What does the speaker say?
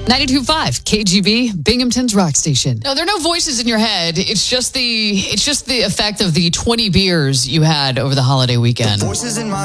92.5 KGB, Binghamton's rock station. No, there are no voices in your head. It's just the effect of the 20 beers you had over the holiday weekend. Voices in my